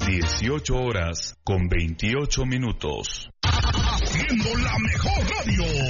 18 horas con 28 minutos. Haciendo la mejor radio.